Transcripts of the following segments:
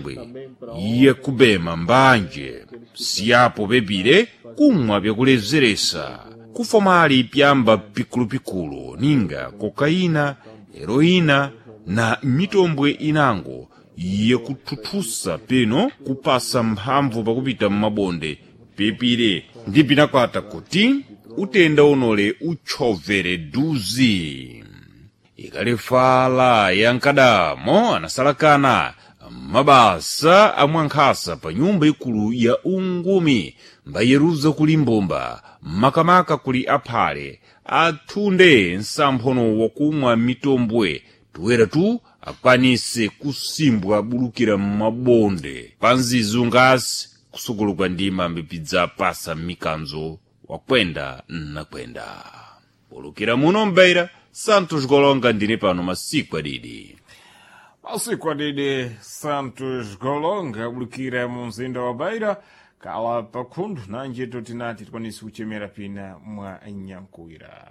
mitombwe iye kubema mbanje siyapo pepire kumwa pyakulezeresa kufomali pyamba pikulu ninga kokaina, heroina na mitombwe inango iye kuthuthusa peno kupasa mphamvu pakupita m'mabonde pepire ndi pinakwata kuti utenda onole uchovere duzi. Ikalefala yankadamo anasalakana mabasa amwankhasa pa nyumba ikulu ya ungumi mbayeruza kuli mbomba makamaka kuli aphale athunde nsamphono wakumwa mitombwe tuwera tu akwanise kusimbwa bulukira m'mabonde panzizu ngasi kusukuluka ndima mbipidza pasa mikanzo wakwenda nakwenda bulukira muno mbeira Santos Golonga ndine pano masiku adidi. Masiku adidi Santos Golonga bulukira mu mzinda wa Beira kala pakundu nanje totinati tikwanisi kuchemera pina mwa nyankuira.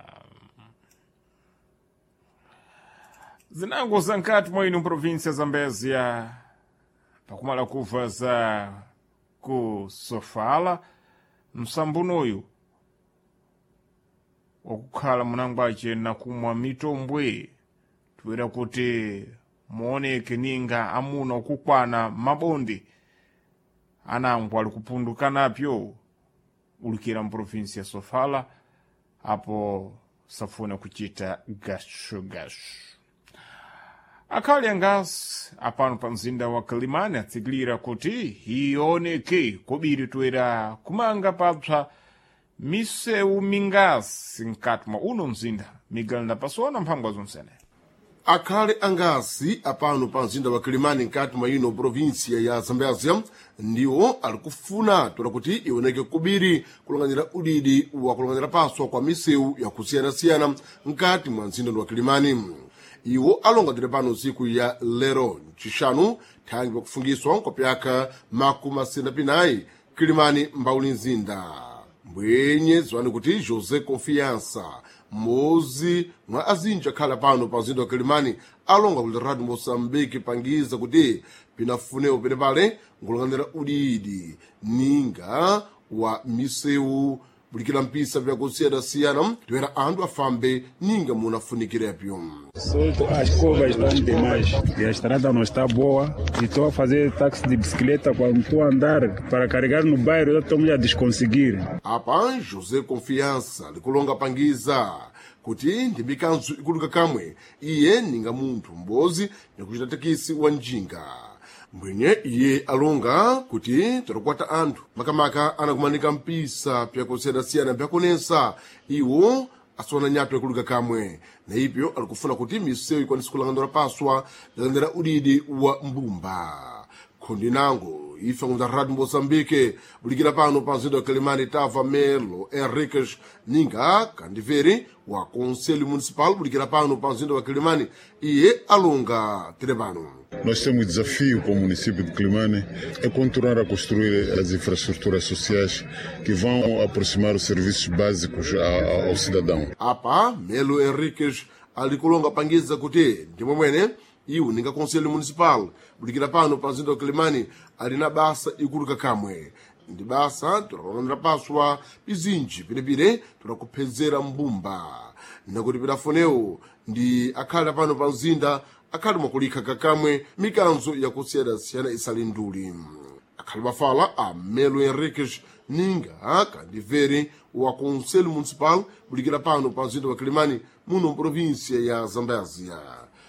Zinango zankati mwa inu provinsia Zambezia pakumala kuva za ku Sofala msambunoyu wakukhala munangwache na kumwa mitombwe tuwera kuti muoneke ninga amuna ukukwana mabondi anangwa likupundukanapyo ulikira mprovinsi ya Sofala apo safuna kuchita gasho. Akali angasi apano pa mzinda wa Kilimani atsigilira kuti ioneke kobiri tuwera kumanga papsa miseu mingasi nkati mwa uno mzinda Miguel Ndapasona mphangwa zonsene. Akhale angasi apano pa mzinda wa Kilimani nkati mwa ino provinsia ya Zambezia ndiwo alikufuna tola kuti ioneke kubiri kulanganira udidi wa kulanganira paswa kwa miseu ya kusiyana-siyana nkati mwa mzinda wa Kilimani. Iwo alongadire pano siku ya lero nchishanu thangi pa kufungiswa kwa pyaka makumasenda pinayi Kilimani mbauli nzinda. Mbwenye zwani kuti José Confiança mozi mwa azinja khala pano pa mzinda wa Kilimani alonga kuti Radio Moçambique pangiza kuti pinafuneo penepale ngulangandira udidi ninga wa miseu bulikira mpisa vyakusiyana-siyana toera andu afambe ninga munafunikirepyo. As curvas estão demais e a estrada não está boa e estou a fazer táxi de bicicleta quando estou a andar para carregar no bairro eu estou a desconseguir. Apa José Confiança likulonga pangiza kuti ndi mikanzo ikuluka kamwe iye ninga munthu mbozi yakuchita takisi wa njinga. Mbwenye iye alonga kuti tarakwata anthu makamaka anakumanika mpisa pyakusiyana-siyana pyakunensa iwo asona nyato yakuluka kamwe na ipyo alikufuna kuti miseu ikwanisi kulangandira paswa lalandira udidi wa mbumba. Khondi nango ife ngunda Radio Moçambique bulikira pano pa mzinda wa Kilimani tava Melo Henriques ninga kandiveri wa Conselho Municipal bulikira pano pa mzinda wa Kilimani iye alonga terebano. Nós temos um desafio como município de Kilimani é continuar a construir as infraestruturas sociais que vão aproximar os serviços básicos ao cidadão. Apa Melo Henriques alikulonga pangiza kuti ndimo mwene iwo ninga Conselho Municipal bulikira pano pa mzinda wa Kilimani alina basa ikuluka kamwe ndi basa turalandira paswa izinji pinepine turakupezera mbumba nakuti pinafoneo ndi akhali pano pa mzinda akhali makulika kakamwe mikanzo yakusiyana-siyana isalinduli. Akhali mafala a Melo Henriques ninga kandiveri wa Conselho Municipal bulikira pano pa mzinda wa Kilimani muno provinsia ya Zambezia.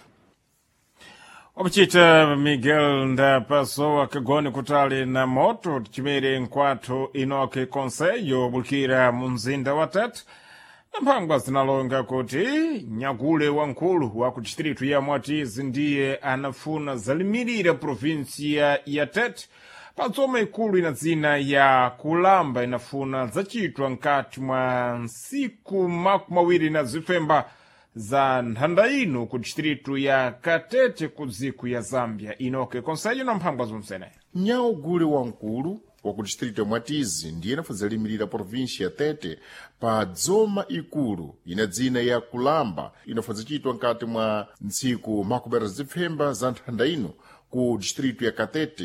Obuchita Miguel Ndapasona kagone kutali na moto chimere nkwathu inoke konseyo bulikira mu mzinda wa Tete. Mphangwa zinalonga kuti nyagule wankulu wa ku distritu ya Mwatizi ndiye anafuna zalimirira provinsia ya Tete patsoma ikulu ina dzina ya Kulamba inafuna zachitwa nkati mwa nsiku makumawiri na zifemba za nthanda ino ku distritu ya Katete ku dziko ya Zambia inoke konseyo na mphangwa zonsene. Nyagule wankulu wa ku distrito ya Mwatizi ndiye anafazalimirira provinsia ya Tete pa dzoma ikulu ina dzina ya Kulamba inafazachitwa nkati mwa ntsiku makubera zifemba za nthanda ino ku distrito ya Katete